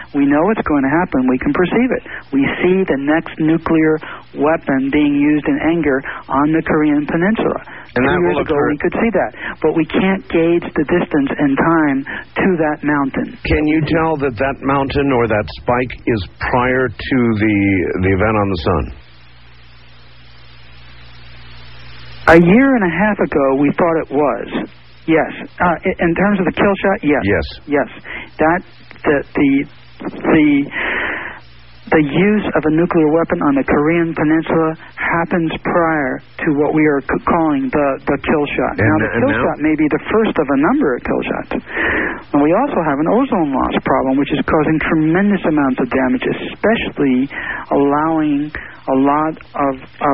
We know it's going to happen. We can perceive it. We see the next nuclear weapon being used in anger on the Korean Peninsula. And 2 years ago, we could see that. But we can't gauge the distance in time to that mountain. Can you tell that that mountain or that spike is prior to the event on the sun? A year and a half ago, we thought it was. Yes. In terms of the kill shot, yes. Yes. That the use of a nuclear weapon on the Korean Peninsula happens prior to what we are calling the kill shot. Now, the kill shot may be the first of a number of kill shots. And we also have an ozone loss problem, which is causing tremendous amounts of damage, especially allowing a lot of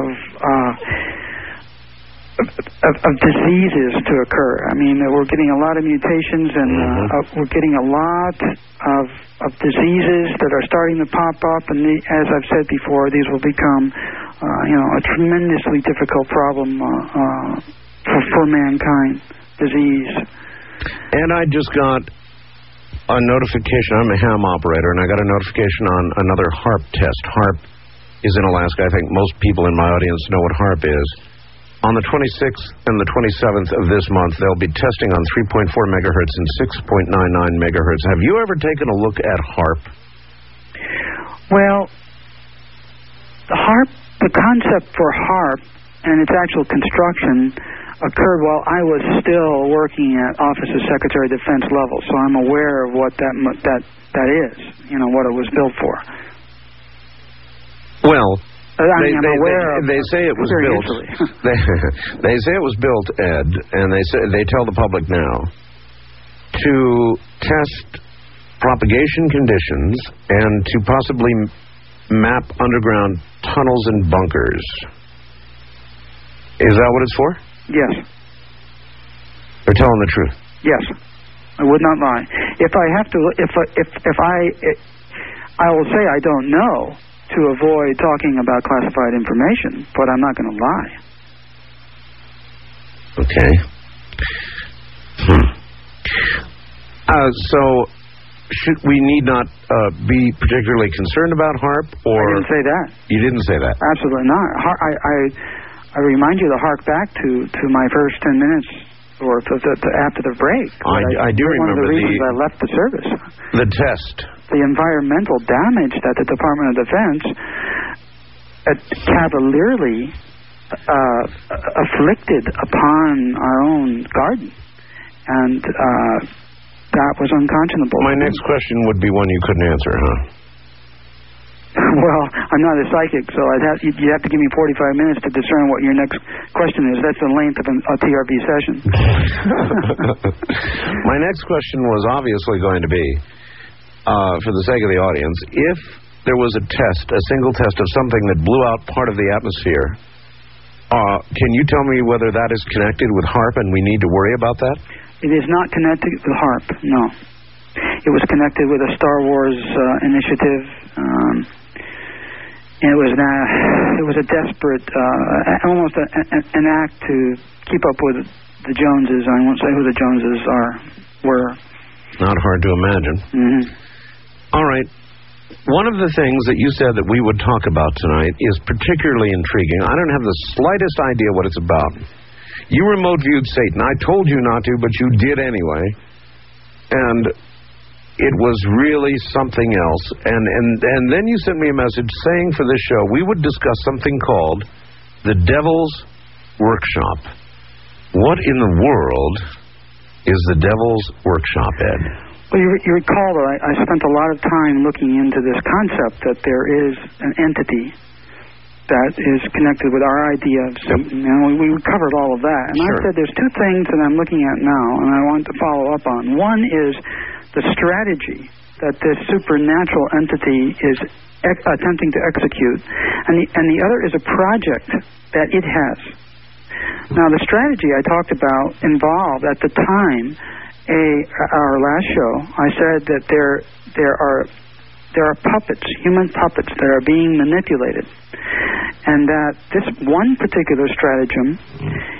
diseases to occur. I mean, we're getting a lot of mutations, and we're getting a lot of diseases that are starting to pop up. And as I've said before, these will become, a tremendously difficult problem for mankind. Disease. And I just got a notification. I'm a ham operator, and I got a notification on another HAARP test. HAARP is in Alaska. I think most people in my audience know what HAARP is. On the 26th and the 27th of this month, they'll be testing on 3.4 megahertz and 6.99 megahertz. Have you ever taken a look at HAARP? Well, the concept for HAARP and its actual construction occurred while I was still working at Office of Secretary of Defense level, so I'm aware of what that is, what it was built for. Well, they say it was built. They say it was built, Ed, and they tell the public now to test propagation conditions and to possibly map underground tunnels and bunkers. Is that what it's for? Yes. They're telling the truth. Yes, I would not lie. If I have to, I will say I don't know, to avoid talking about classified information, but I'm not going to lie. Okay. So, we need not be particularly concerned about HAARP, or... I didn't say that. You didn't say that? Absolutely not. I remind you to hark back to my first 10 minutes, or after the break. I do remember one of the reasons I left the service. The test. The environmental damage that the Department of Defense cavalierly afflicted upon our own garden. And that was unconscionable. My next question would be one you couldn't answer, huh? Well, I'm not a psychic, so you'd have to give me 45 minutes to discern what your next question is. That's the length of a TRB session. My next question was obviously going to be, for the sake of the audience, if there was a single test of something that blew out part of the atmosphere, can you tell me whether that is connected with HAARP and we need to worry about that? It is not connected with HAARP, no. It was connected with a Star Wars initiative. It was a desperate, almost an act to keep up with the Joneses. I won't say who the Joneses were. Not hard to imagine. Mm-hmm. All right. One of the things that you said that we would talk about tonight is particularly intriguing. I don't have the slightest idea what it's about. You remote-viewed Satan. I told you not to, but you did anyway. And it was really something else. And then you sent me a message saying for this show we would discuss something called the Devil's Workshop. What in the world is the Devil's Workshop, Ed? Well, you recall that I spent a lot of time looking into this concept that there is an entity that is connected with our idea of Satan. And we covered all of that. And sure. I said there's two things that I'm looking at now, and I want to follow up on. One is the strategy that this supernatural entity is attempting to execute, and the other is a project that it has. Now, the strategy I talked about involved, at the time, our last show, I said that there are puppets, human puppets, that are being manipulated, and that this one particular stratagem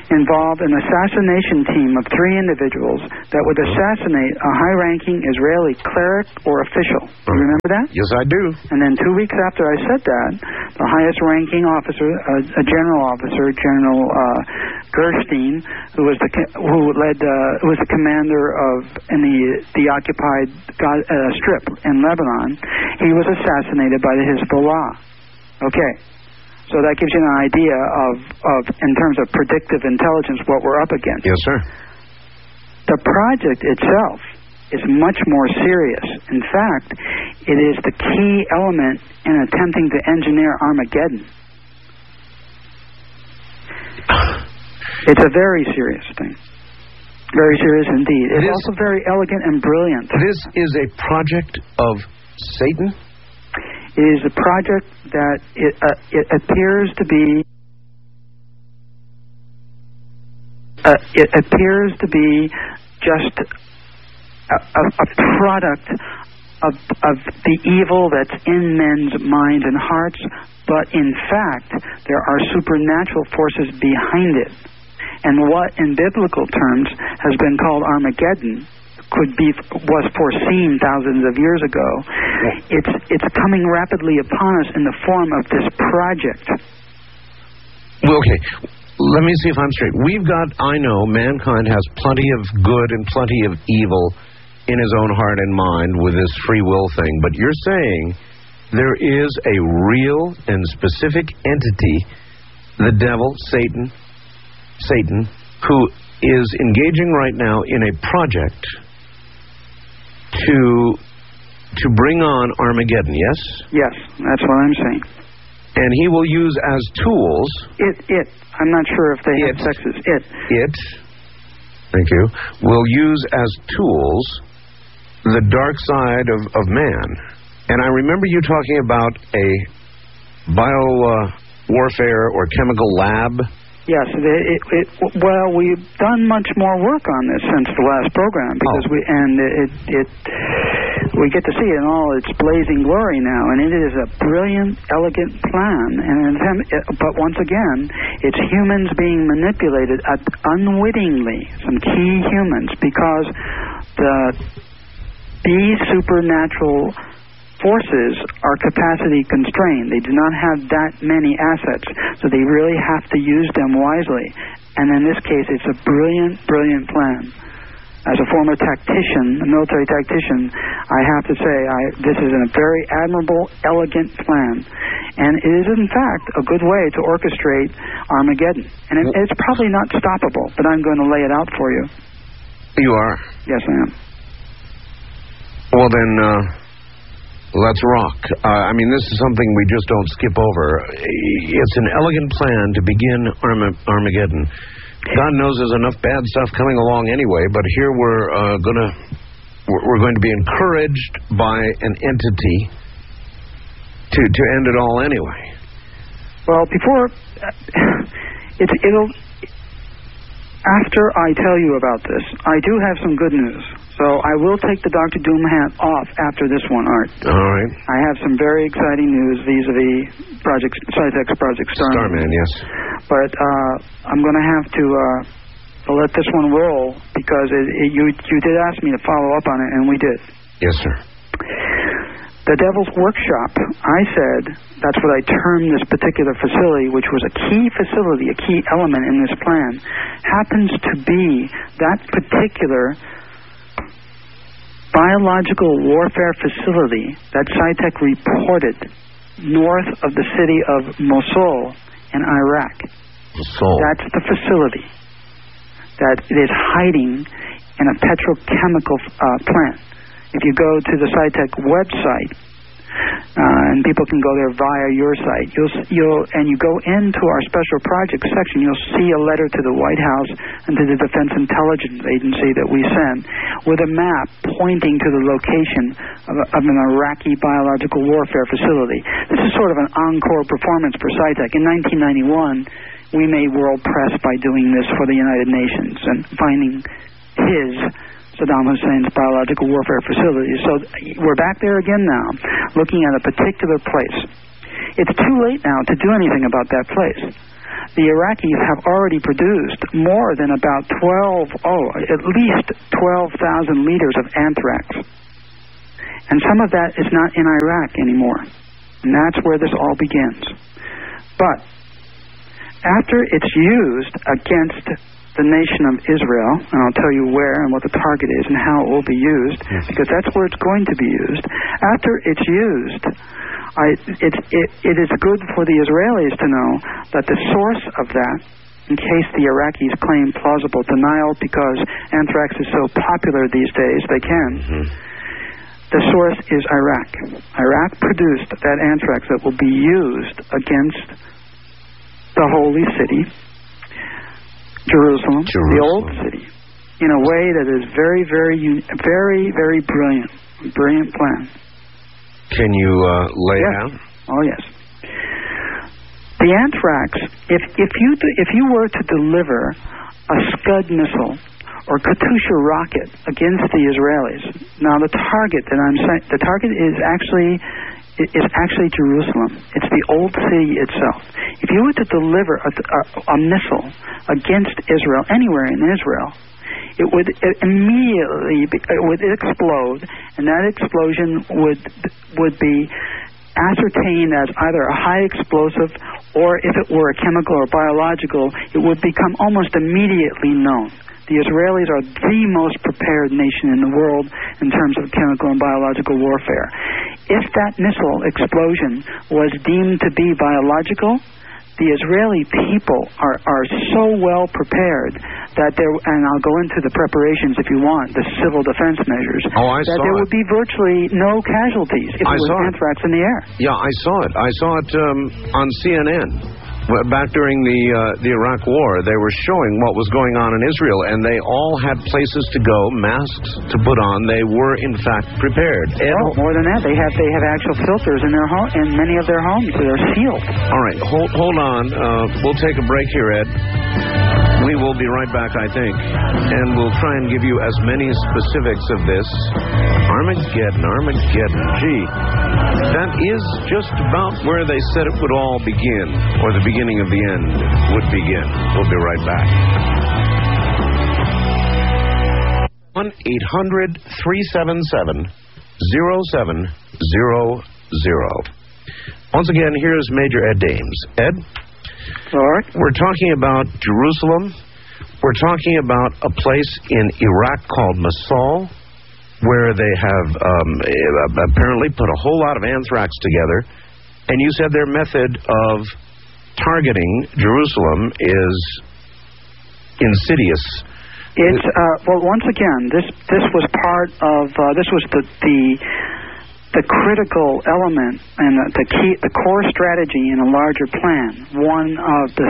involved an assassination team of 3 individuals that would assassinate a high-ranking Israeli cleric or official. Do you remember that? Yes, I do. And then 2 weeks after I said that, the highest-ranking officer, a general officer, General Gerstein, who was the commander in the occupied strip in Lebanon, he was assassinated by the Hezbollah. Okay. So that gives you an idea of, in terms of predictive intelligence, what we're up against. Yes, sir. The project itself is much more serious. In fact, it is the key element in attempting to engineer Armageddon. It's a very serious thing. Very serious indeed. It's also very elegant and brilliant. This is a project of Satan? It is a project that it appears to be. It appears to be just a product of the evil that's in men's minds and hearts, but in fact there are supernatural forces behind it. And what, in biblical terms, has been called Armageddon was foreseen thousands of years ago. It's coming rapidly upon us in the form of this project. Well, okay, let me see if I'm straight. I know mankind has plenty of good and plenty of evil in his own heart and mind with this free will thing, but you're saying there is a real and specific entity, the devil, Satan, who is engaging right now in a project to bring on Armageddon, yes? Yes, that's what I'm saying. And he will use as tools... I'm not sure if they have sexes. Thank you, will use as tools the dark side of man. And I remember you talking about a bio-warfare or chemical lab. Yes, well, we've done much more work on this since the last program because we get to see it in all its blazing glory now, and it is a brilliant, elegant plan. But once again, it's humans being manipulated unwittingly, some key humans, because these supernatural forces are capacity constrained. They do not have that many assets, so they really have to use them wisely. And in this case, it's a brilliant, brilliant plan. As a former tactician, a military tactician, I have to say this is a very admirable, elegant plan. And it is, in fact, a good way to orchestrate Armageddon. And it's probably not stoppable, but I'm going to lay it out for you. You are? Yes, I am. Well, then... let's rock. This is something we just don't skip over. It's an elegant plan to begin Armageddon. God knows there's enough bad stuff coming along anyway, but here we're going to be encouraged by an entity to end it all anyway. Well, after I tell you about this, I do have some good news. So I will take the Dr. Doom hat off after this one, Art. All right. I have some very exciting news vis-a-vis Sci-Tex Project Starman. Yes. But I'm going to have to let this one roll because you did ask me to follow up on it, and we did. Yes, sir. The Devil's Workshop, I said, that's what I termed this particular facility, which was a key facility, a key element in this plan, happens to be that particular biological warfare facility that Sci-Tech reported north of the city of Mosul in Iraq. Mosul. That's the facility that is hiding in a petrochemical plant. If you go to the Sci-Tech website, and people can go there via your site, and you go into our special projects section, you'll see a letter to the White House and to the Defense Intelligence Agency that we send with a map pointing to the location of an Iraqi biological warfare facility. This is sort of an encore performance for Sci-Tech. In 1991, we made world press by doing this for the United Nations and finding Saddam Hussein's biological warfare facility. So we're back there again now, looking at a particular place. It's too late now to do anything about that place. the Iraqis have already produced more than about at least 12,000 liters of anthrax. And some of that is not in Iraq anymore. And that's where this all begins. But after it's used against the nation of Israel, and I'll tell you where and what the target is and how it will be used, because that's where it's going to be used. After it's used, it is good for the Israelis to know that the source of that, in case the Iraqis claim plausible denial because anthrax is so popular these days, they can. The source is Iraq. Iraq produced that anthrax that will be used against the holy city, Jerusalem, the old city, in a way that is very, very, very, very brilliant. Brilliant plan. Can you lay it out? Oh, yes. The anthrax, if you were to deliver a Scud missile or Katyusha rocket against the Israelis, now the target that I'm saying, the target is actually Jerusalem. It's the old city itself. If you were to deliver a missile against Israel, anywhere in Israel, it would immediately explode, and that explosion would be ascertained as either a high explosive, or if it were a chemical or biological, it would become almost immediately known. The Israelis are the most prepared nation in the world in terms of chemical and biological warfare. If that missile explosion was deemed to be biological, the Israeli people are so well prepared that and I'll go into the preparations if you want, the civil defense measures, that there would be virtually no casualties if there was anthrax in the air. Yeah, I saw it. I saw it on CNN. Back during the Iraq War, they were showing what was going on in Israel, and they all had places to go, masks to put on. They were, in fact, prepared. More than that, they have actual filters in their home, in many of their homes. They're sealed. All right, hold on. We'll take a break here, Ed. We will be right back, I think, and we'll try and give you as many specifics of this. Armageddon. Gee, that is just about where they said it would all begin, or the beginning of the end would begin. We'll be right back. 1-800-377-0700. Once again, here's Major Ed Dames. Ed? All right. We're talking about Jerusalem. We're talking about a place in Iraq called Mosul, where they have apparently put a whole lot of anthrax together. And you said their method of targeting Jerusalem is insidious. It's well, once again, this was part of this was the critical element and the core strategy in a larger plan. One of the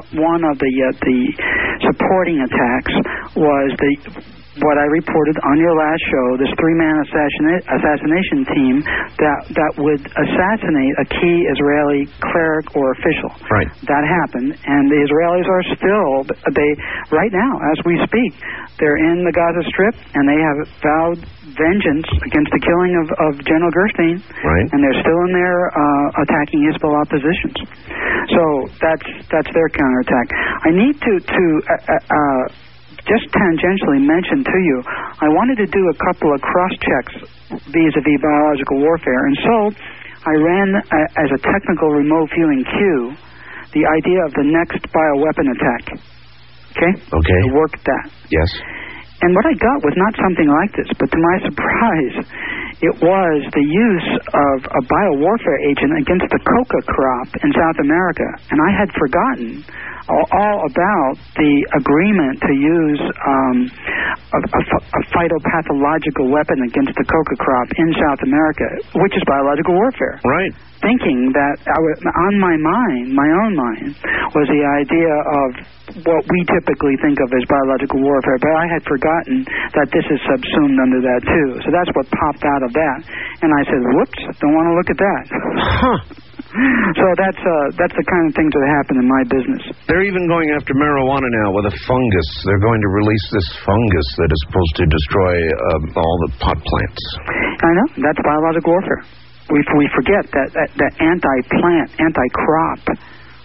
supporting attacks was what I reported on your last show, this three-man assassination team that would assassinate a key Israeli cleric or official. Right. That happened, and the Israelis are still, right now, as we speak, they're in the Gaza Strip, and they have vowed vengeance against the killing of General Gerstein. Right. And they're still in there attacking Hezbollah positions. So that's their counterattack. I need to just tangentially mention to you, I wanted to do a couple of cross-checks vis-a-vis biological warfare, and so I ran as a technical remote viewing queue the idea of the next bioweapon attack. Okay? Okay. I worked that. Yes. And what I got was not something like this, but to my surprise, it was the use of a biowarfare agent against the coca crop in South America. And I had forgotten all about the agreement to use a phytopathological weapon against the coca crop in South America, which is biological warfare. Right. Thinking that on my own mind, was the idea of what we typically think of as biological warfare, but I had forgotten that this is subsumed under that too. So that's what popped out of that, and I said, "Whoops! Don't want to look at that." Huh. So that's the kind of things that happen in my business. They're even going after marijuana now with a fungus. They're going to release this fungus that is supposed to destroy all the pot plants. I know. That's biological warfare. We forget that anti-plant, anti-crop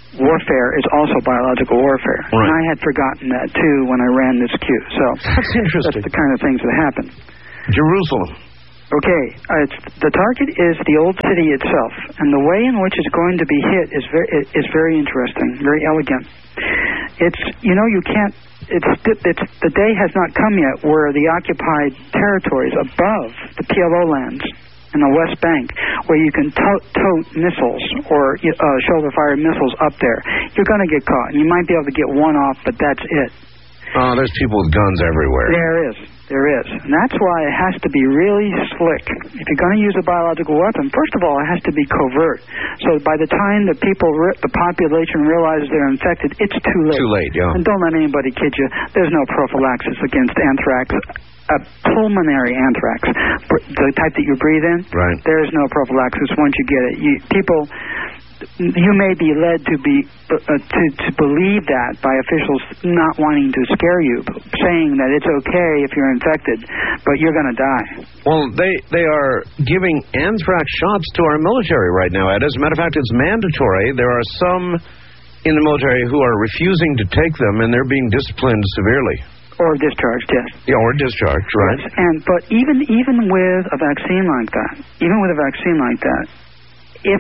warfare is also biological warfare. Right. And I had forgotten that, too, when I ran this queue. So that's interesting. That's the kind of things that happen. Jerusalem. Okay, the target is the old city itself, and the way in which it's going to be hit is very interesting, very elegant. It's, you know, you can't. It's the day has not come yet where the occupied territories above the PLO lands in the West Bank, where you can tote missiles or shoulder-fired missiles up there, you're going to get caught. And you might be able to get one off, but that's it. Oh, there's people with guns everywhere. There is. And that's why it has to be really slick. If you're going to use a biological weapon, first of all, it has to be covert. So by the time the population realizes they're infected, it's too late. Too late, yeah. And don't let anybody kid you. There's no prophylaxis against anthrax. Pulmonary anthrax, the type that you breathe in. Right. There's no prophylaxis once you get it. You may be led to believe that by officials not wanting to scare you, saying that it's okay if you're infected, but you're going to die. Well, they are giving anthrax shots to our military right now, Ed. As a matter of fact, it's mandatory. There are some in the military who are refusing to take them, and they're being disciplined severely. Or discharged, yes. Yeah, or discharged, right. Yes. But even with a vaccine like that, if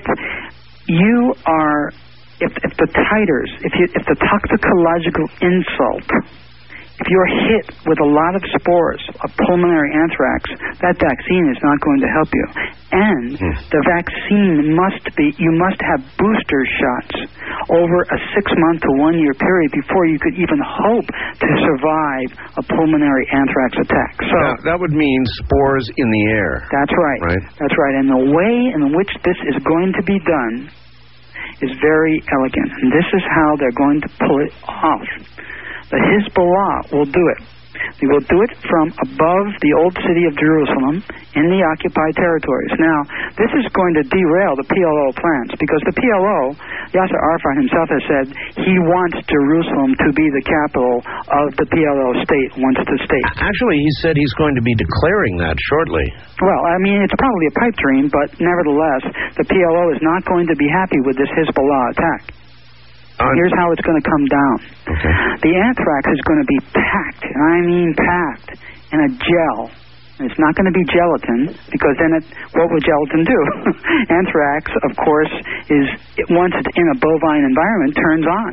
the titers, if the toxicological insult, if you're hit with a lot of spores of pulmonary anthrax, that vaccine is not going to help you. And the vaccine you must have booster shots over a 6-month to 1 year period before you could even hope to survive a pulmonary anthrax attack. So that would mean spores in the air. That's right. That's right. And the way in which this is going to be done is very elegant. And this is how they're going to pull it off. The Hezbollah will do it. They will do it from above the old city of Jerusalem in the occupied territories. Now, this is going to derail the PLO plans because the PLO, Yasser Arafat himself has said he wants Jerusalem to be the capital of the PLO state, wants the state. Actually, he said he's going to be declaring that shortly. Well, I mean, it's probably a pipe dream, but nevertheless, the PLO is not going to be happy with this Hezbollah attack. Here's how it's going to come down. Okay. The anthrax is going to be packed, and I mean packed, in a gel. And it's not going to be gelatin, because then what would gelatin do? Anthrax, of course, once it's in a bovine environment, turns on.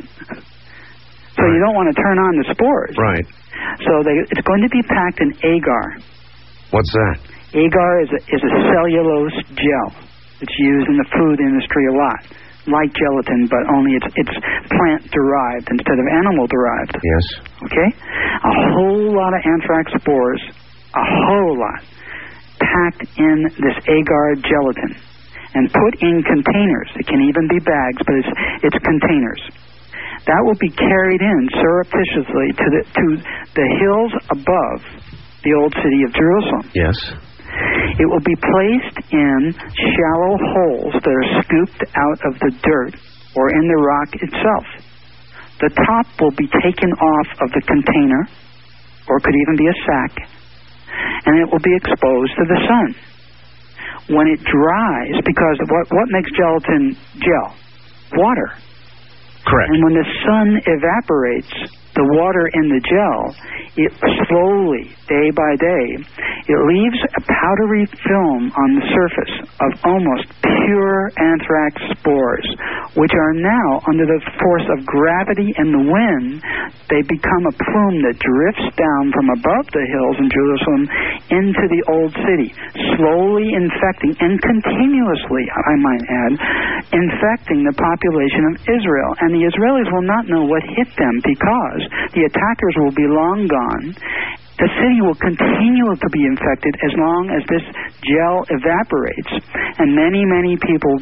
So you don't want to turn on the spores. Right. So it's going to be packed in agar. What's that? Agar is a cellulose gel. It's used in the food industry a lot. Like gelatin, but only it's plant-derived instead of animal-derived. Yes. Okay? A whole lot of anthrax spores, a whole lot, packed in this agar gelatin and put in containers. It can even be bags, but it's containers. That will be carried in surreptitiously to the hills above the old city of Jerusalem. Yes. It will be placed in shallow holes that are scooped out of the dirt or in the rock itself. The top will be taken off of the container, or could even be a sack, and it will be exposed to the sun. When it dries, because what makes gelatin gel? Water. Correct. And when the sun evaporates the water in the gel, it slowly, day by day, it leaves a powdery film on the surface of almost pure anthrax spores, which are now, under the force of gravity and the wind, they become a plume that drifts down from above the hills in Jerusalem into the old city, slowly infecting and continuously, I might add, infecting the population of Israel. And the Israelis will not know what hit them because the attackers will be long gone. The city will continue to be infected as long as this gel evaporates, and many, many people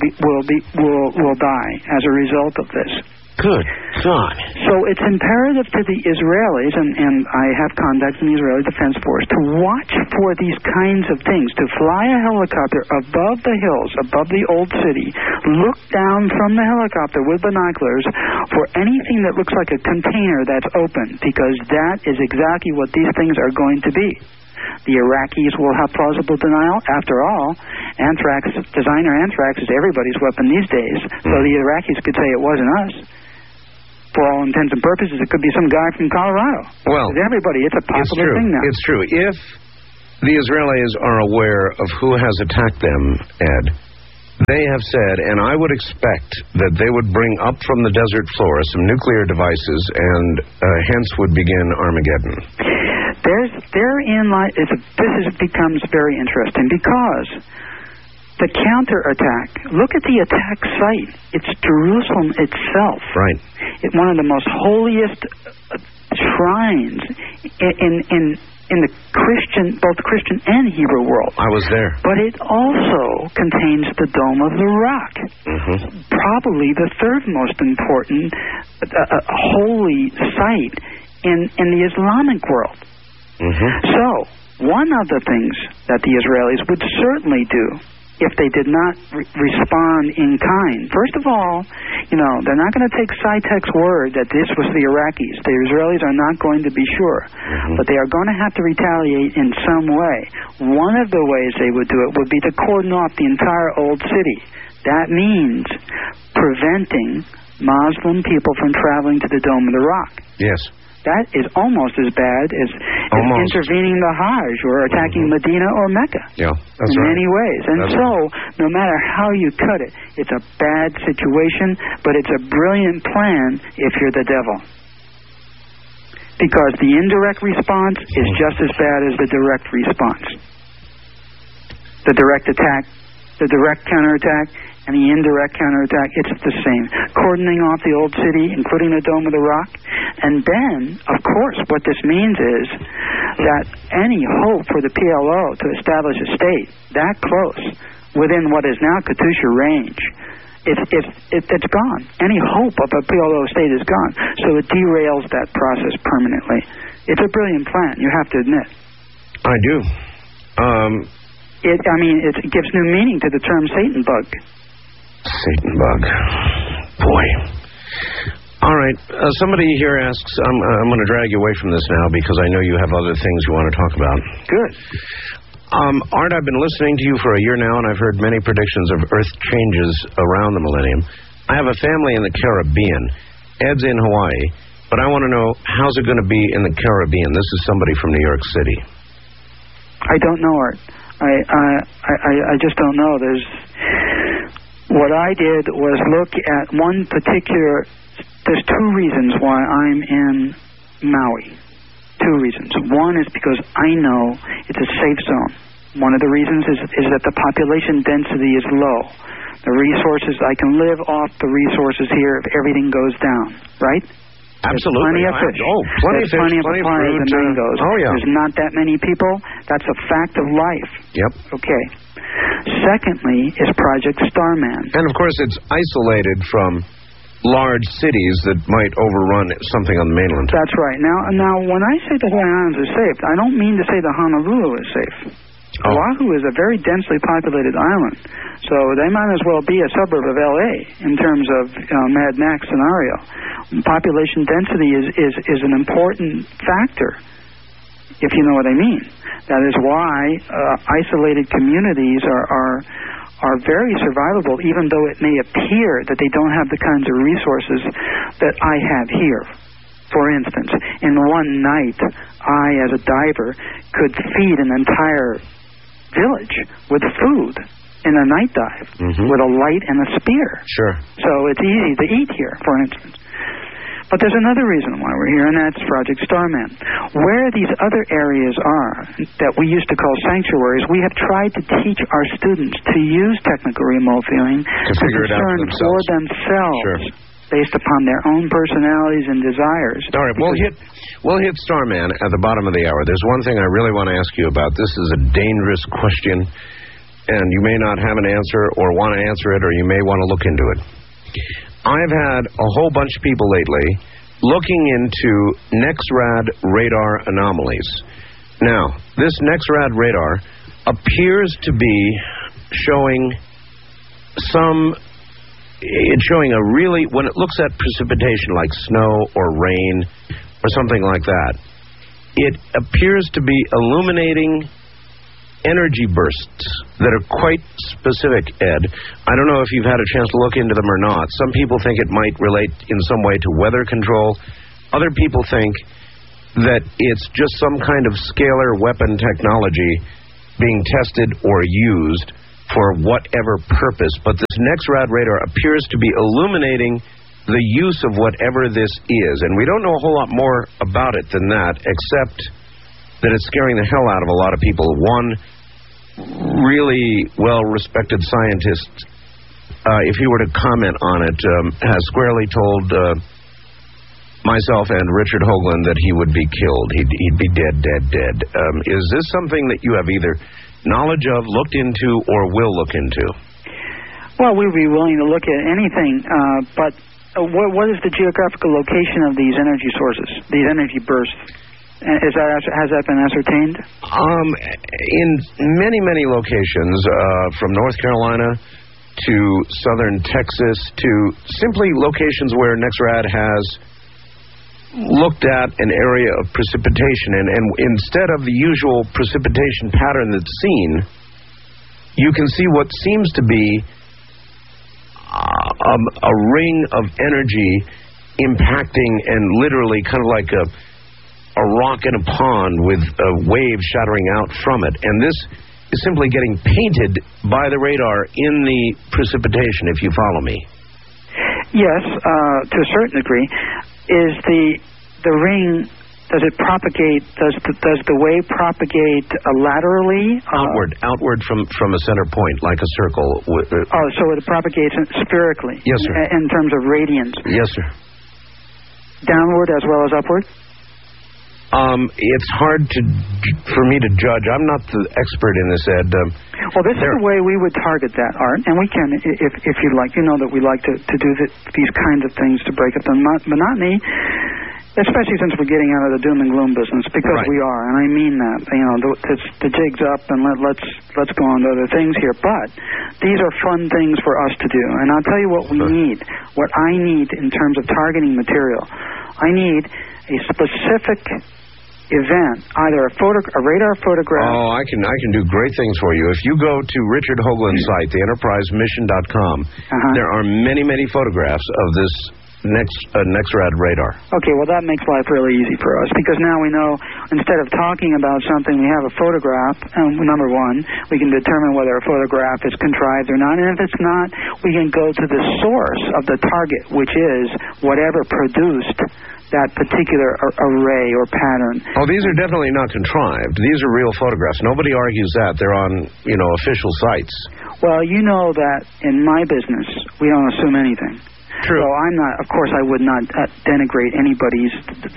will die as a result of this. Good God. So it's imperative to the Israelis, and I have contacts in the Israeli Defense Force, to watch for these kinds of things, to fly a helicopter above the hills, above the old city, look down from the helicopter with binoculars for anything that looks like a container that's open, because that is exactly what these things are going to be. the Iraqis will have plausible denial. After all, designer anthrax is everybody's weapon these days. So the Iraqis could say it wasn't us. For all intents and purposes, it could be some guy from Colorado. Well, everybody, it's a popular thing now. It's true. If the Israelis are aware of who has attacked them, Ed, they have said, and I would expect that they would bring up from the desert floor some nuclear devices, and hence would begin Armageddon. This becomes very interesting because the counterattack. Look at the attack site. It's Jerusalem itself. Right. It's one of the most holiest shrines in the Christian, both Christian and Hebrew world. I was there. But it also contains the Dome of the Rock, probably the third most important holy site in the Islamic world. So, one of the things that the Israelis would certainly do if they did not respond in kind. First of all, they're not going to take Sci-Tech's word that this was the Iraqis. The Israelis are not going to be sure. But they are going to have to retaliate in some way. One of the ways they would do it would be to cordon off the entire old city. That means preventing Muslim people from traveling to the Dome of the Rock. Yes. That is almost as bad as intervening the Hajj or attacking Medina or Mecca. Yeah, that's in many ways. And no matter how you cut it, it's a bad situation, but it's a brilliant plan if you're the devil. Because the indirect response is just as bad as the direct response. The direct attack, the direct counterattack, and the indirect counterattack, it's the same. Cordoning off the old city, including the Dome of the Rock. And then, of course, what this means is that any hope for the PLO to establish a state that close within what is now Katusha range, it's gone. Any hope of a PLO state is gone. So it derails that process permanently. It's a brilliant plan, you have to admit. I do. It gives new meaning to the term Satan bug. Satan bug. Boy. All right. Somebody here asks, I'm going to drag you away from this now because I know you have other things you want to talk about. Good. Art, I've been listening to you for a year now, and I've heard many predictions of Earth changes around the millennium. I have a family in the Caribbean. Ed's in Hawaii, but I want to know, how's it going to be in the Caribbean? This is somebody from New York City. I don't know, Art. I just don't know. What I did was look at one particular... There's two reasons why I'm in Maui. Two reasons. One is because I know it's a safe zone. One of the reasons is that the population density is low. The resources, I can live off the resources here if everything goes down, right? Absolutely. There's plenty of fish. Plenty of fish, plenty of plenty of papayas fruit, and mangoes. There's not that many people. That's a fact of life. Yep. Okay. Secondly is Project Starman. And, of course, it's isolated from large cities that might overrun something on the mainland. That's right. Now, when I say the Hawaiian Islands are safe, I don't mean to say the Honolulu is safe. Oahu is a very densely populated island, so they might as well be a suburb of L.A. in terms of Mad Max scenario. Population density is an important factor, if you know what I mean. That is why isolated communities are very survivable, even though it may appear that they don't have the kinds of resources that I have here. For instance, in one night, I, as a diver, could feed an entire village with food in a night dive with a light and a spear. Sure. So it's easy to eat here, for instance. But there's another reason why we're here, and that's Project Starman. Where these other areas are that we used to call sanctuaries, we have tried to teach our students to use technical remote viewing to figure it out for themselves. Sure. Based upon their own personalities and desires. All right, we'll hit Starman at the bottom of the hour. There's one thing I really want to ask you about. This is a dangerous question, and you may not have an answer or want to answer it, or you may want to look into it. I've had a whole bunch of people lately looking into NEXRAD radar anomalies. Now, this NEXRAD radar appears to be showing it's showing a really, when it looks at precipitation like snow or rain or something like that, it appears to be illuminating energy bursts that are quite specific, Ed. I don't know if you've had a chance to look into them or not. Some people think it might relate in some way to weather control. Other people think that it's just some kind of scalar weapon technology being tested or used for whatever purpose. But this NEXRAD radar appears to be illuminating the use of whatever this is. And we don't know a whole lot more about it than that, except that it's scaring the hell out of a lot of people. One really well-respected scientist, if he were to comment on it, has squarely told myself and Richard Hoagland that he would be killed. He'd be dead. Is this something that you have either knowledge of, looked into, or will look into? Well, we'd be willing to look at anything, but what is the geographical location of these energy sources, these energy bursts? Has that been ascertained? In many locations, from North Carolina to southern Texas to simply locations where NEXRAD has looked at an area of precipitation, and instead of the usual precipitation pattern that's seen, you can see what seems to be a ring of energy impacting and literally kind of like a rock in a pond with a wave shattering out from it. And this is simply getting painted by the radar in the precipitation, if you follow me. Yes, to a certain degree. Is the ring, does it propagate, does the wave propagate laterally? Outward from a center point, like a circle. So it propagates spherically? Yes, sir. In terms of radiance? Yes, sir. Downward as well as upward? It's hard for me to judge. I'm not the expert in this, Ed. Well, this is the way we would target that, Art, and we can, if you'd like. You know that we like to do these kinds of things to break up the monotony, especially since we're getting out of the doom and gloom business, because we are, and I mean that. You know, the jig's up, and let's go on to other things here. But these are fun things for us to do, and I'll tell you what we need. What I need in terms of targeting material, I need a specific event, either a radar photograph. Oh, I can do great things for you. If you go to Richard Hoagland's site, the EnterpriseMission.com, there are many photographs of this NEXRAD radar. Okay, well that makes life really easy for us, because now we know, instead of talking about something, we have a photograph. Number one, we can determine whether a photograph is contrived or not, and if it's not, we can go to the source of the target, which is whatever produced that particular array or pattern. Oh, these are definitely not contrived. These are real photographs. Nobody argues that. They're on, official sites. Well, you know that in my business, we don't assume anything. True. So I'm not, of course, I would not denigrate anybody's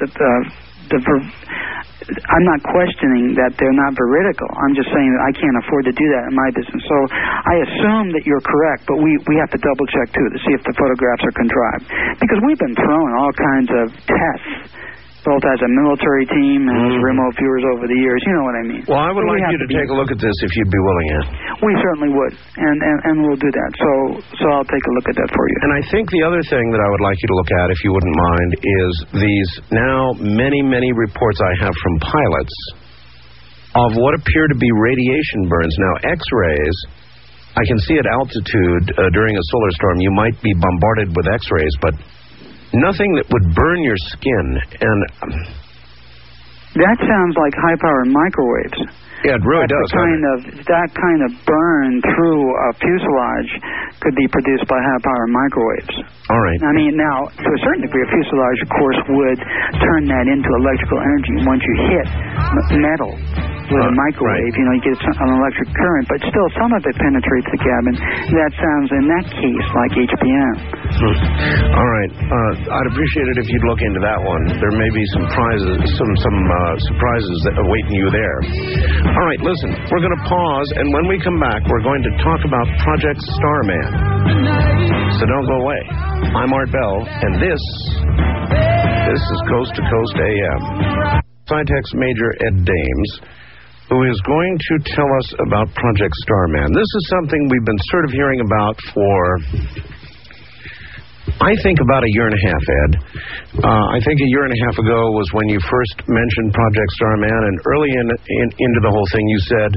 I'm not questioning that they're not veridical. I'm just saying that I can't afford to do that in my business. So I assume that you're correct, but we have to double check too to see if the photographs are contrived, because we've been thrown all kinds of tests, both as a military team and as remote viewers over the years. You know what I mean? Well, I would like you to take a look at this if you'd be willing, Ed. We certainly would, and we'll do that. So I'll take a look at that for you. And I think the other thing that I would like you to look at, if you wouldn't mind, is these now many reports I have from pilots of what appear to be radiation burns. Now, X-rays, I can see at altitude during a solar storm, you might be bombarded with X-rays, but nothing that would burn your skin. And that sounds like high-powered microwaves. Yeah, it really does. That kind of burn through a fuselage could be produced by high-powered microwaves. All right. I mean, now, to a certain degree, a fuselage, of course, would turn that into electrical energy once you hit metal with a microwave. You know, you get an electric current, but still some of it penetrates the cabin. That sounds, in that case, like HPM. All right. I'd appreciate it if you'd look into that one. There may be some surprises that awaiting you there. All right, listen, we're going to pause, and when we come back, we're going to talk about Project Starman. So don't go away. I'm Art Bell, and this is Coast to Coast AM. Sci-Tech's Major Ed Dames, who is going to tell us about Project Starman. This is something we've been sort of hearing about for I think about a year and a half, Ed. I think a year and a half ago was when you first mentioned Project Starman, and early into the whole thing you said,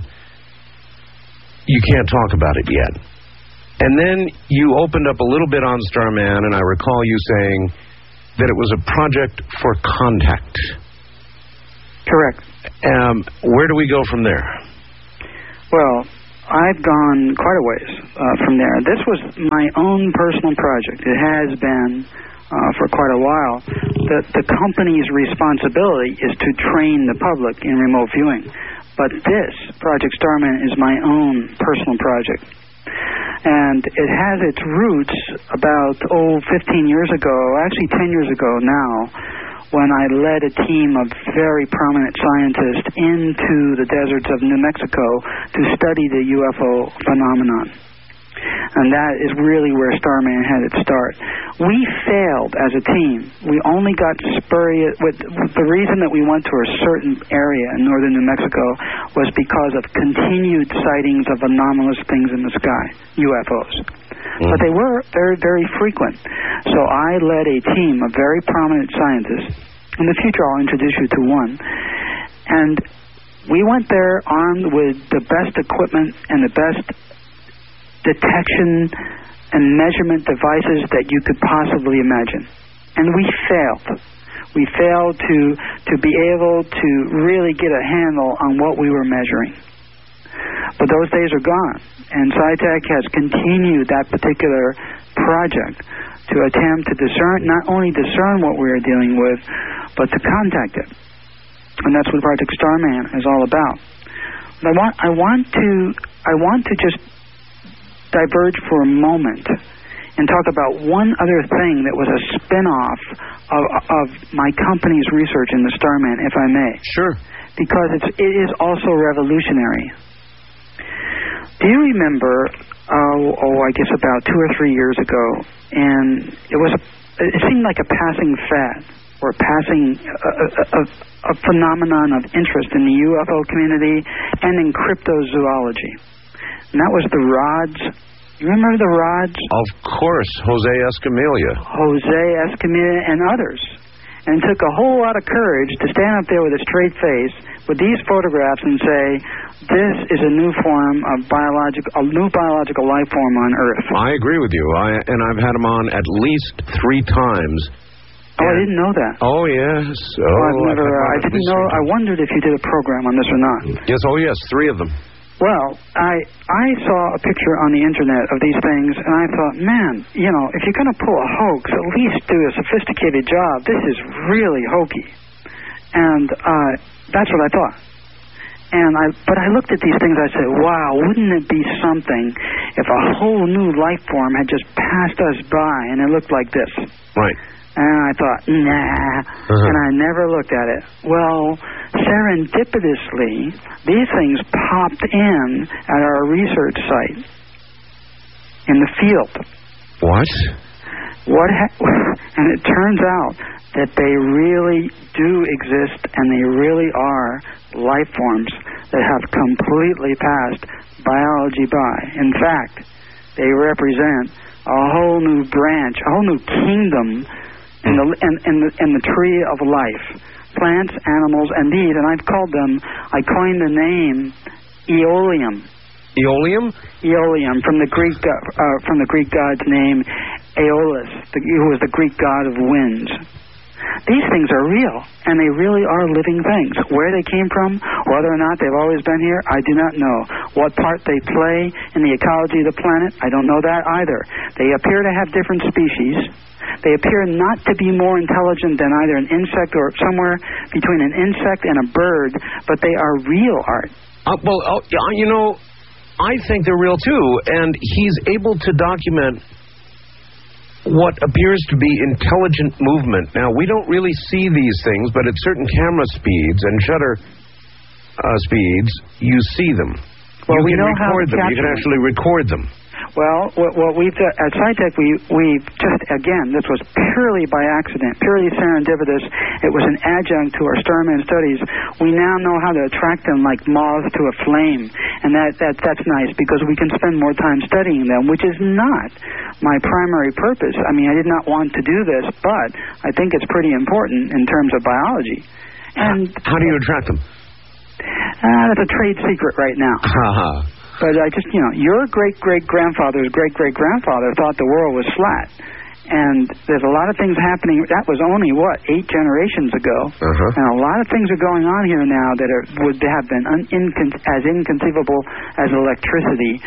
you can't talk about it yet. And then you opened up a little bit on Starman, and I recall you saying that it was a project for contact. Correct. Where do we go from there? Well, I've gone quite a ways from there. This was my own personal project. It has been for quite a while. The company's responsibility is to train the public in remote viewing. But this, Project Starman, is my own personal project. And it has its roots about, 15 years ago, actually 10 years ago now, when I led a team of very prominent scientists into the deserts of New Mexico to study the UFO phenomenon. And that is really where Starman had its start. We failed as a team. We only got spurious. The reason that we went to a certain area in northern New Mexico was because of continued sightings of anomalous things in the sky, UFOs. But they were very, very frequent. So I led a team of very prominent scientists. In the future, I'll introduce you to one. And we went there armed with the best equipment and the best detection and measurement devices that you could possibly imagine. And we failed. We failed to be able to really get a handle on what we were measuring. But those days are gone. And SciTech has continued that particular project to attempt to discern, not only discern what we are dealing with, but to contact it. And that's what Project Starman is all about. But I want to just diverge for a moment and talk about one other thing that was a spin-off of my company's research in the Starman, if I may. Sure. Because it is also revolutionary. Do you remember, I guess about 2 or 3 years ago, and it seemed like a passing fad, or a phenomenon of interest in the UFO community and in cryptozoology. And that was the rods. You remember the rods? Of course, Jose Escamilla and others. And it took a whole lot of courage to stand up there with a straight face with these photographs and say, this is a new form of biological life form on Earth. I agree with you. And I've had them on at least 3 times. Oh, I didn't know that. Oh, yes. I didn't know. I wondered if you did a program on this or not. Yes, 3 of them. Well, I saw a picture on the internet of these things, and I thought, man, if you're going to pull a hoax, at least do a sophisticated job. This is really hokey. And that's what I thought. But I looked at these things, I said, wow, wouldn't it be something if a whole new life form had just passed us by and it looked like this? Right. And I thought, nah, and I never looked at it. Well, serendipitously, these things popped in at our research site in the field. What? And it turns out that they really do exist, and they really are life forms that have completely passed biology by. In fact, they represent a whole new branch, a whole new kingdom in the tree of life. Plants, animals, and these, and I coined the name Aeolium. Aeolium? Aeolium, from the Greek god's name Aeolus, who was the Greek god of winds. These things are real, and they really are living things. Where they came from, whether or not they've always been here, I do not know. What part they play in the ecology of the planet, I don't know that either. They appear to have different species. They appear not to be more intelligent than either an insect or somewhere between an insect and a bird, but they are real, Art. I think they're real too, and he's able to document what appears to be intelligent movement. Now, we don't really see these things, but at certain camera speeds and shutter speeds, you see them. Well, you we can know how to record them. You can capture actually record them. Well, what we've done at SciTech, we've just, again, this was purely by accident, purely serendipitous. It was an adjunct to our Starman studies. We now know how to attract them like moths to a flame, and that's nice because we can spend more time studying them, which is not my primary purpose. I mean, I did not want to do this, but I think it's pretty important in terms of biology. And how do you attract them? That's a trade secret right now. But I just, your great-great-grandfather's great-great-grandfather thought the world was flat. And there's a lot of things happening. That was only, 8 generations ago. And a lot of things are going on here now that would have been as inconceivable as electricity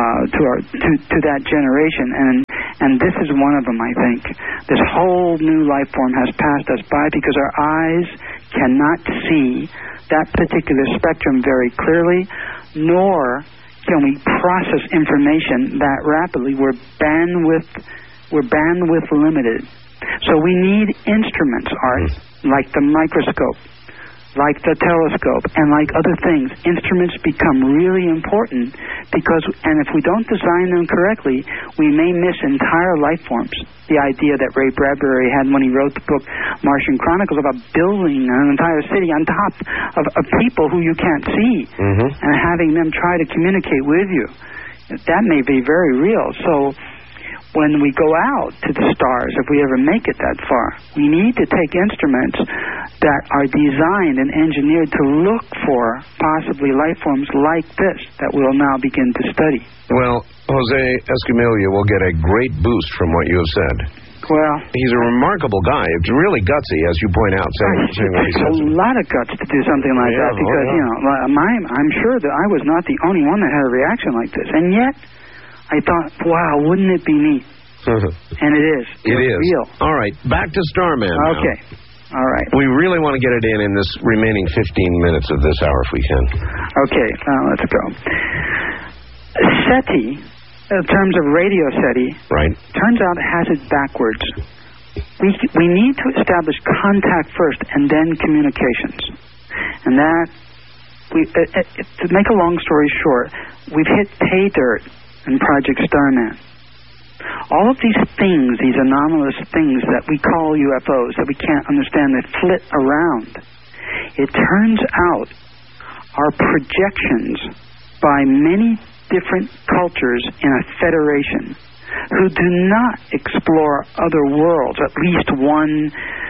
to that generation. And this is one of them, I think. This whole new life form has passed us by because our eyes cannot see that particular spectrum very clearly, nor can we process information that rapidly. We're bandwidth limited. So we need instruments, Art, like the microscope, like the telescope, and like other things. Instruments become really important and if we don't design them correctly, we may miss entire life forms. The idea that Ray Bradbury had when he wrote the book Martian Chronicles about building an entire city on top of people who you can't see and having them try to communicate with you. That may be very real. So when we go out to the stars, if we ever make it that far, we need to take instruments that are designed and engineered to look for possibly life forms like this that we'll now begin to study. Well, Jose Escamilla will get a great boost from what you have said. Well, he's a remarkable guy. It's really gutsy, as you point out. It takes a lot of guts to do something like that because, I'm sure that I was not the only one that had a reaction like this. And yet, I thought, wow, wouldn't it be neat? And it is. It is. Real. All right, back to Starman now. Okay. All right. We really want to get it in this remaining 15 minutes of this hour if we can. Okay, let's go. SETI, in terms of Radio SETI, turns out it has it backwards. We need to establish contact first and then communications. And that, to make a long story short, we've hit pay dirt in Project Starman. All of these things, these anomalous things that we call UFOs, that we can't understand, that flit around, it turns out are projections by many different cultures in a federation who do not explore other worlds, at least one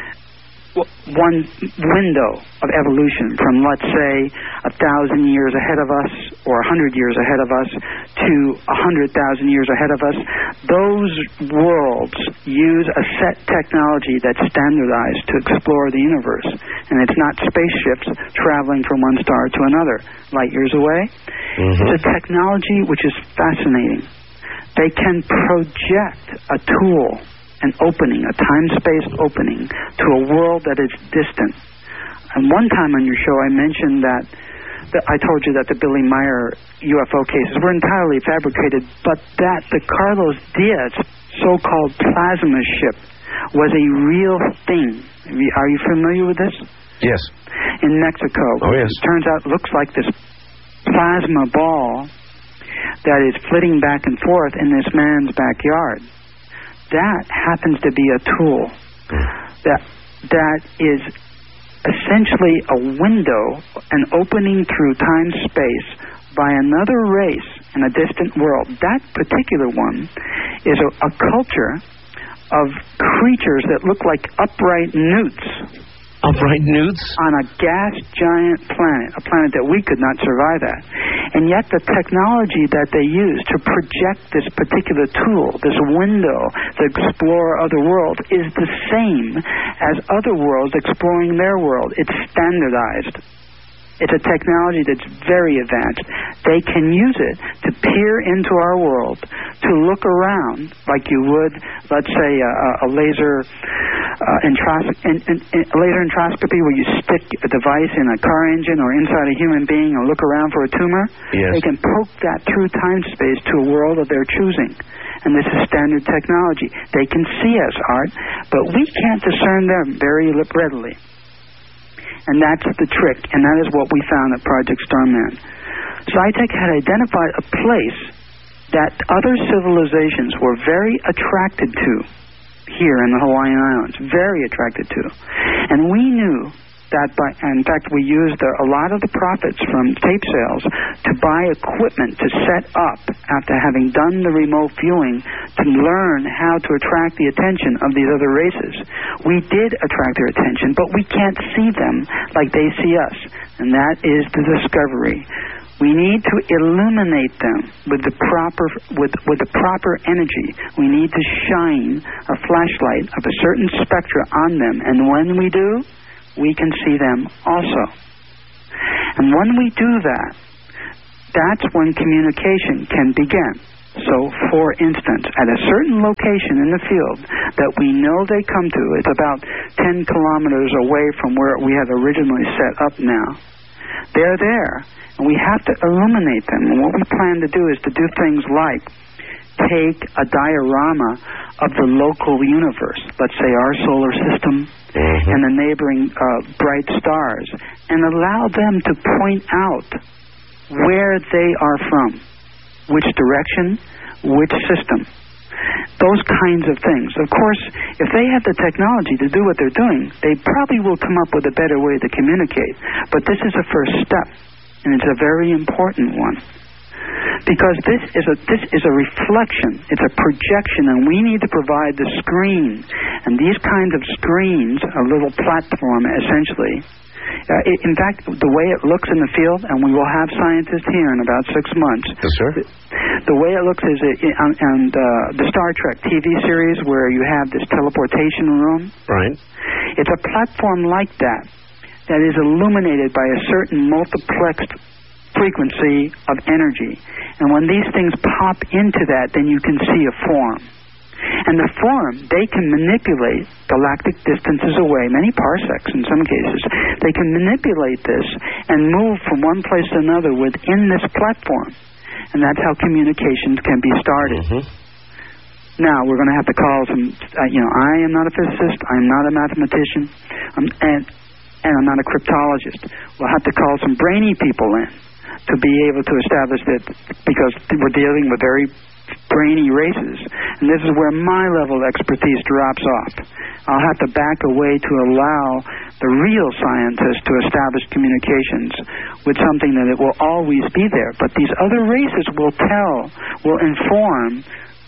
window of evolution from, let's say, 1,000 years ahead of us or 100 years ahead of us to 100,000 years ahead of us. Those worlds use a set technology that's standardized to explore the universe. And it's not spaceships traveling from one star to another, light years away. It's a technology which is fascinating. They can project a tool, an opening, a time-space opening to a world that is distant. And one time on your show I mentioned that I told you that the Billy Meyer UFO cases were entirely fabricated, but that the Carlos Diaz so-called plasma ship was a real thing. Are you familiar with this? Yes. In Mexico. Oh, yes. It turns out it looks like this plasma ball that is flitting back and forth in this man's backyard. That happens to be a tool that is essentially a window, an opening through time-space by another race in a distant world. That particular one is a culture of creatures that look like upright newts. Upright newts? On a gas giant planet, a planet that we could not survive at. And yet the technology that they use to project this particular tool, this window to explore other worlds, is the same as other worlds exploring their world. It's standardized. It's a technology that's very advanced. They can use it to peer into our world, to look around like you would, let's say, a laser introscopy where you stick a device in a car engine or inside a human being and look around for a tumor. Yes. They can poke that through time-space to a world of their choosing. And this is standard technology. They can see us, Art, but we can't discern them very readily. And that's the trick, and that is what we found at Project Starman. SciTech had identified a place that other civilizations were very attracted to here in the Hawaiian Islands, very attracted to. And we knew that in fact, we used a lot of the profits from tape sales to buy equipment to set up after having done the remote viewing to learn how to attract the attention of these other races. We did attract their attention, but we can't see them like they see us, and that is the discovery. We need to illuminate them with the proper energy. We need to shine a flashlight of a certain spectra on them, and when we do, we can see them also. And when we do that, that's when communication can begin. So, for instance, at a certain location in the field that we know they come to, it's about 10 kilometers away from where we have originally set up now. They're there, and we have to illuminate them. And what we plan to do is to do things like take a diorama of the local universe, let's say our solar system, and the neighboring bright stars, and allow them to point out where they are from, which direction, which system, those kinds of things. Of course, if they have the technology to do what they're doing, they probably will come up with a better way to communicate. But this is a first step, and it's a very important one. Because this is a reflection, it's a projection, and we need to provide the screen. And these kinds of screens, a little platform essentially, in fact, the way it looks in the field, and we will have scientists here in about 6 months. Yes, sir. The way it looks is on the Star Trek TV series where you have this teleportation room. Right. It's a platform like that is illuminated by a certain multiplexed frequency of energy. And when these things pop into that, then you can see a form. And the form, they can manipulate galactic distances away, many parsecs in some cases. They can manipulate this and move from one place to another within this platform. And that's how communications can be started. Now, we're going to have to call some, I am not a physicist, I'm not a mathematician, and I'm not a cryptologist. We'll have to call some brainy people in to be able to establish that, because we're dealing with very brainy races, and this is where my level of expertise drops off. I'll have to back away to allow the real scientists to establish communications with something that it will always be there. But these other races will inform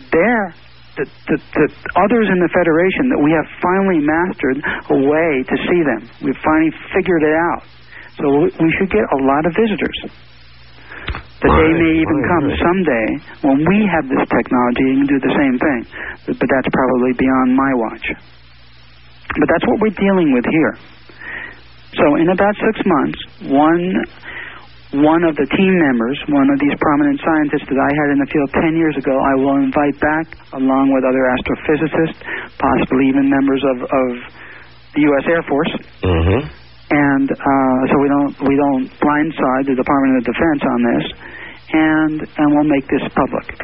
the others in the Federation that we have finally mastered a way to see them. We've finally figured it out. So we should get a lot of visitors. The day may even come someday when we have this technology and can do the same thing. But that's probably beyond my watch. But that's what we're dealing with here. So in about 6 months, one of the team members, one of these prominent scientists that I had in the field 10 years ago, I will invite back, along with other astrophysicists, possibly even members of the U.S. Air Force. And so we don't blindside the Department of Defense on this, and we'll make this public.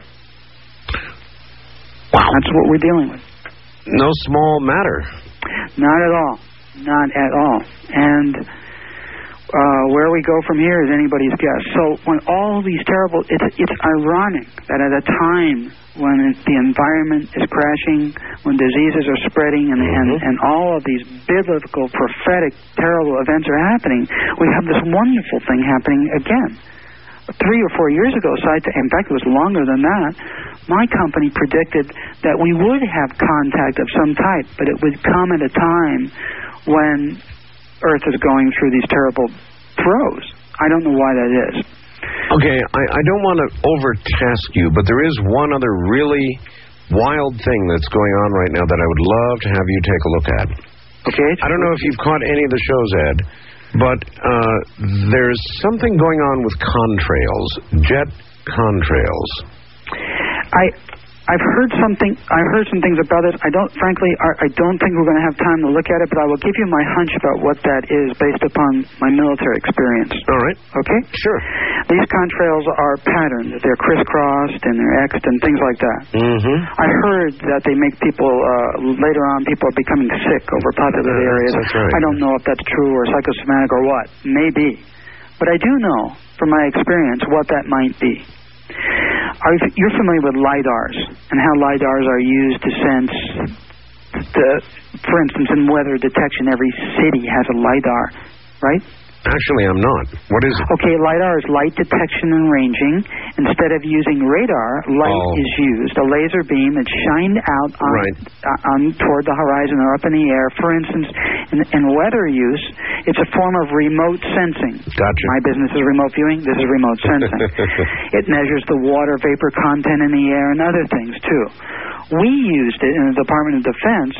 Wow. That's what we're dealing with. No small matter. Not at all. Not at all. And where we go from here is anybody's guess. So when all these terrible, it's ironic that at a time when the environment is crashing, when diseases are spreading, and all of these biblical, prophetic, terrible events are happening, we have this wonderful thing happening again. 3 or 4 years ago, in fact, it was longer than that, my company predicted that we would have contact of some type, but it would come at a time when Earth is going through these terrible throes. I don't know why that is. Okay, I don't want to overtask you, but there is one other really wild thing that's going on right now that I would love to have you take a look at. Okay. I don't know if you've caught any of the shows, Ed, but there's something going on with contrails, jet contrails. I've heard some things about it. I don't think we're going to have time to look at it, but I will give you my hunch about what that is based upon my military experience. All right. Okay? Sure. These contrails are patterned. They're crisscrossed and they're X'd and things like that. Mm-hmm. I heard that they make people, later on, people are becoming sick over populated areas. That's right. I don't know if that's true or psychosomatic or what. Maybe. But I do know, from my experience, what that might be. You're familiar with LIDARs and how LIDARs are used to sense, for instance, in weather detection, every city has a LIDAR, right? Actually, I'm not. What is it? Okay, LIDAR is light detection and ranging. Instead of using radar, light is used. A laser beam is shined out on toward the horizon or up in the air. For instance, in weather use, it's a form of remote sensing. Gotcha. My business is remote viewing. This is remote sensing. It measures the water vapor content in the air and other things, too. We used it in the Department of Defense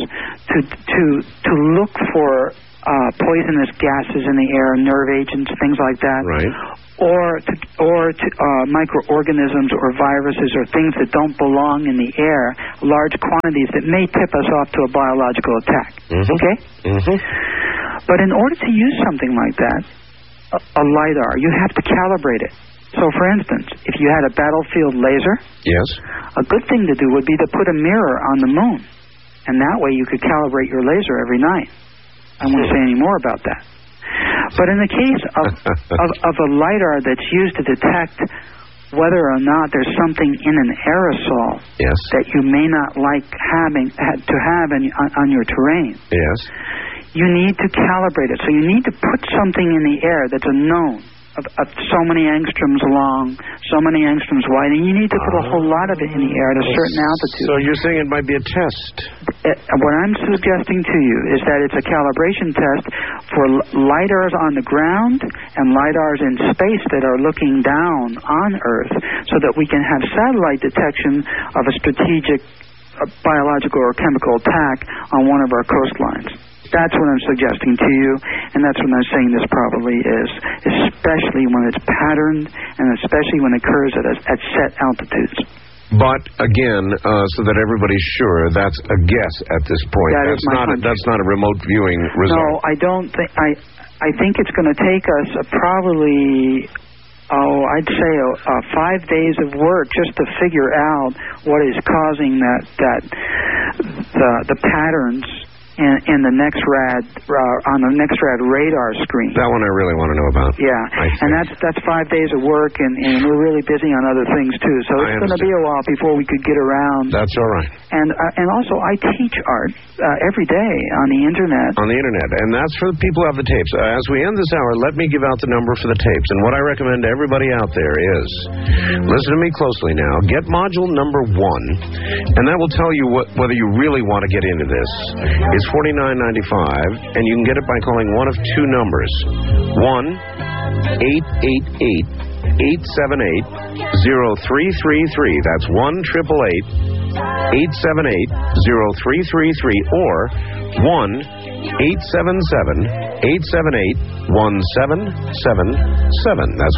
to look for poisonous gases in the air, nerve agents, things like that, right? Or microorganisms or viruses or things that don't belong in the air, large quantities that may tip us off to a biological attack. Mm-hmm. Okay? Mm-hmm. But in order to use something like that, a LIDAR, you have to calibrate it. So, for instance, if you had a battlefield laser, yes, a good thing to do would be to put a mirror on the moon, and that way you could calibrate your laser every night. I won't say any more about that. But in the case of a LIDAR that's used to detect whether or not there's something in an aerosol that you may not like to have on your terrain, you need to calibrate it. So you need to put something in the air that's a known. Of so many angstroms long, so many angstroms wide, and you need to put a whole lot of it in the air at a certain altitude. So you're saying it might be a test? What I'm suggesting to you is that it's a calibration test for LIDARs on the ground and LIDARs in space that are looking down on Earth so that we can have satellite detection of a strategic biological or chemical attack on one of our coastlines. That's what I'm suggesting to you, and that's what I'm saying this probably is, especially when it's patterned and especially when it occurs at set altitudes. But again, so that everybody's sure, that's a guess at this point. That's not a remote viewing result. No, I don't think. I think it's going to take us probably. I'd say 5 days of work just to figure out what is causing the patterns in the NEXRAD on the NEXRAD radar screen. That one I really want to know about. Yeah, and that's 5 days of work, and we're really busy on other things too. So it's going to be a while before we could get around. That's all right. And also I teach art every day on the internet. On the internet, and that's for the people who have the tapes. As we end this hour, let me give out the number for the tapes. And what I recommend to everybody out there is, listen to me closely now. Get module number 1, and that will tell you whether you really want to get into this. It's $49.95, and you can get it by calling one of 2 numbers. 1-888-878-0333. That's 1-888-878-0333, or 1-877-878-1777. That's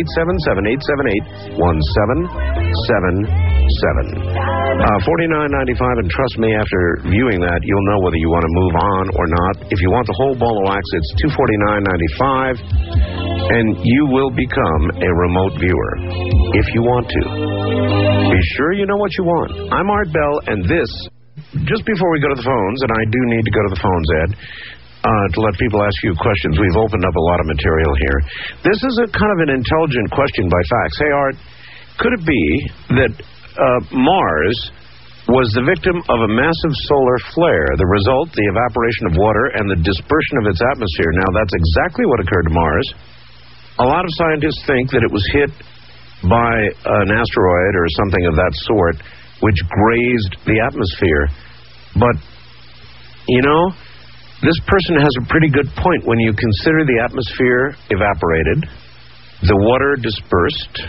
1-877-878-1777. $49.95, and trust me, after viewing that, you'll know whether you want to move on or not. If you want the whole ball of wax, it's $249.95, and you will become a remote viewer if you want to. Be sure you know what you want. I'm Art Bell, and this, just before we go to the phones, and I do need to go to the phones, Ed, to let people ask you questions. We've opened up a lot of material here. This is a kind of an intelligent question by fax. Hey, Art, could it be that Mars was the victim of a massive solar flare, the result, the evaporation of water, and the dispersion of its atmosphere? Now, that's exactly what occurred to Mars. A lot of scientists think that it was hit by an asteroid or something of that sort, which grazed the atmosphere. But, you know, this person has a pretty good point. When you consider the atmosphere evaporated, the water dispersed,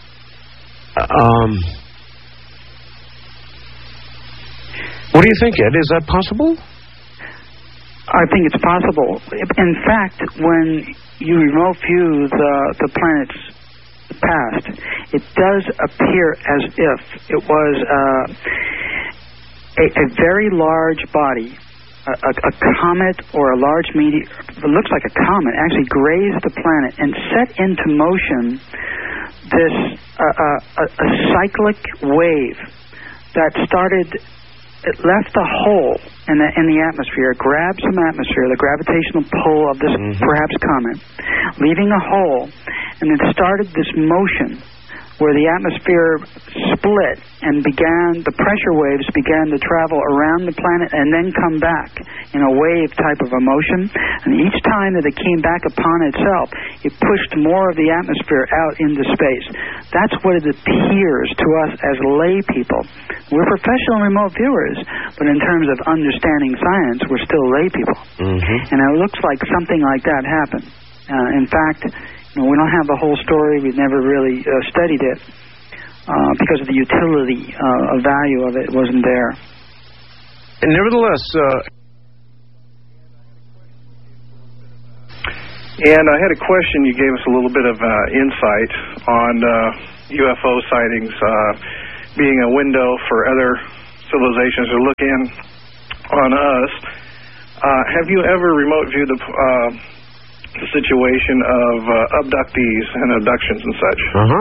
what do you think, Ed? Is that possible? I think it's possible. In fact, when you remote view the planets past, it does appear as if it was a very large body, a comet or a large meteor. It looks like a comet actually grazed the planet and set into motion this a cyclic wave that started. It left a hole in the atmosphere, grabbed some atmosphere, the gravitational pull of this perhaps comet, leaving a hole, and it started this motion where the atmosphere split and the pressure waves began to travel around the planet and then come back in a wave type of a motion. And each time that it came back upon itself, it pushed more of the atmosphere out into space. That's what it appears to us as lay people. We're professional remote viewers, but in terms of understanding science, we're still lay people. And it looks like something like that happened. In fact, we don't have the whole story. We've never really studied it because of the utility value of it wasn't there. And nevertheless, and I had a question. You gave us a little bit of insight on UFO sightings being a window for other civilizations to look in on us. Have you ever remote viewed the situation of abductees and abductions and such?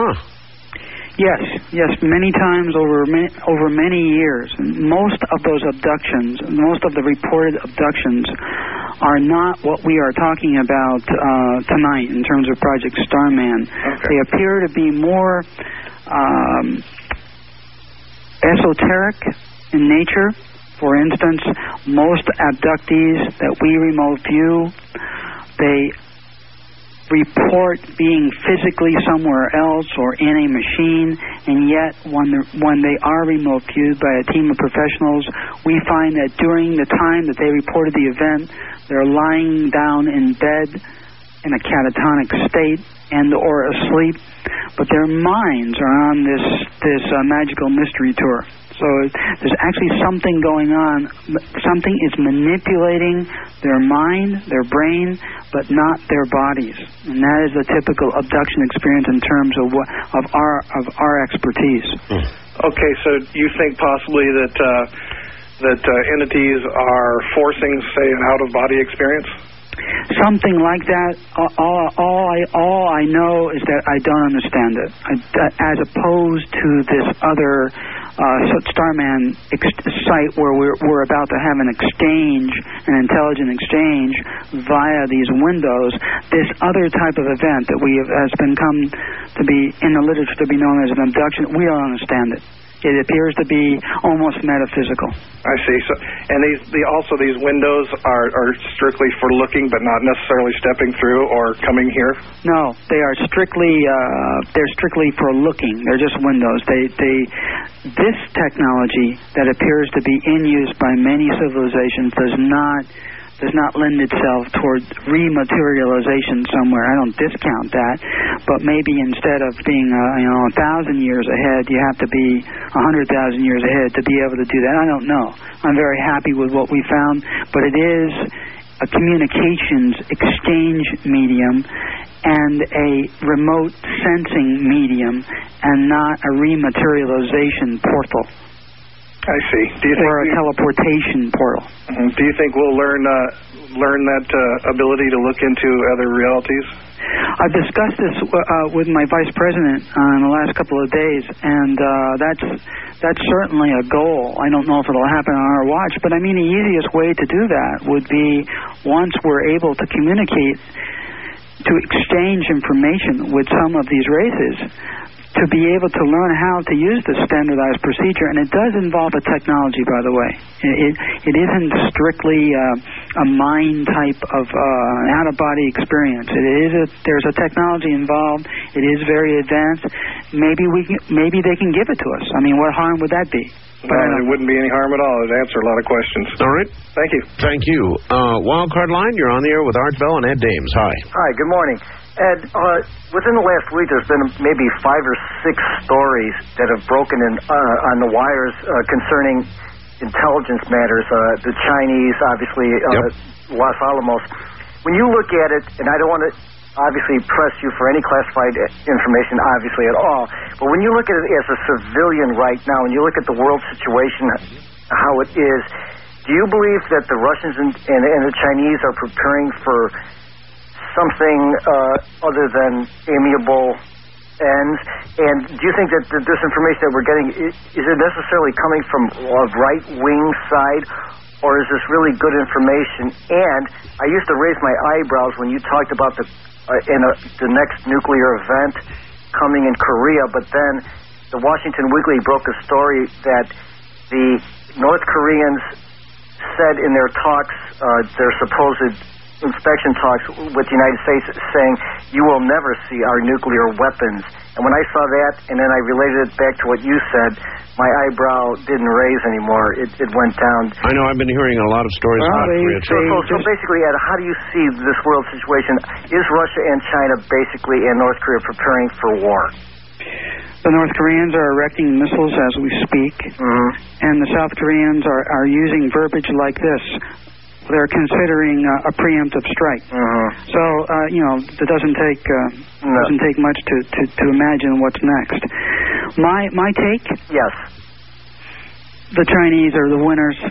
Yes, many times over many years. Most of those abductions, most of the reported abductions, are not what we are talking about tonight in terms of Project Starman. Okay. They appear to be more esoteric in nature. For instance, most abductees that we remote view, they report being physically somewhere else or in a machine, and yet when they are remote viewed by a team of professionals, we find that during the time that they reported the event, they're lying down in bed in a catatonic state and or asleep, but their minds are on this magical mystery tour. So there's actually something going on. Something is manipulating their mind, their brain, but not their bodies. And that is the typical abduction experience in terms of our expertise. Okay, so you think possibly that entities are forcing, say, an out-of-body experience? Something like that. All I know is that I don't understand it. As opposed to this other Starman site where we're about to have an exchange, an intelligent exchange via these windows. This other type of event that has been come to be in the literature to be known as an abduction, we don't understand it. It appears to be almost metaphysical. I see. So, and these windows are strictly for looking, but not necessarily stepping through or coming here. No, they are strictly for looking. They're just windows. This technology that appears to be in use by many civilizations does not lend itself toward rematerialization somewhere. I don't discount that, but maybe instead of being 1,000 years ahead, you have to be 100,000 years ahead to be able to do that. I don't know. I'm very happy with what we found, but it is a communications exchange medium and a remote sensing medium, and not a rematerialization portal. I see. Do you think or a teleportation portal. Do you think we'll learn that ability to look into other realities? I've discussed this with my vice president in the last couple of days, and that's certainly a goal. I don't know if it'll happen on our watch, but I mean the easiest way to do that would be once we're able to communicate, to exchange information with some of these races, to be able to learn how to use the standardized procedure. And it does involve a technology, by the way. It isn't strictly a mind type of out-of-body experience. There's a technology involved. It is very advanced. Maybe they can give it to us. I mean, what harm would that be? Well, there wouldn't be any harm at all. It'd answer a lot of questions. All right. Thank you. Thank you. Wildcard Line, you're on the air with Art Bell and Ed Dames. Hi. Hi, good morning. Ed, within the last week, there's been maybe 5 or 6 stories that have broken in on the wires concerning intelligence matters. The Chinese, obviously, Los Alamos. When you look at it, and I don't want to obviously press you for any classified information, obviously, at all. But when you look at it as a civilian right now, and you look at the world situation, how it is, do you believe that the Russians and the Chinese are preparing for something other than amiable ends? And do you think that this information that we're getting, is it necessarily coming from a right-wing side, or is this really good information? And I used to raise my eyebrows when you talked about the next nuclear event coming in Korea, but then the Washington Weekly broke a story that the North Koreans said in their talks, their supposed inspection talks with the United States, saying, you will never see our nuclear weapons. And when I saw that, and then I related it back to what you said, my eyebrow didn't raise anymore. It went down. I know, I've been hearing a lot of stories about Korea. So basically, Ed, how do you see this world situation? Is Russia and China basically, and North Korea, preparing for war? The North Koreans are erecting missiles as we speak, and the South Koreans are using verbiage like this. They're considering a preemptive strike. So it doesn't take much to imagine what's next. My take? Yes. The Chinese are the winners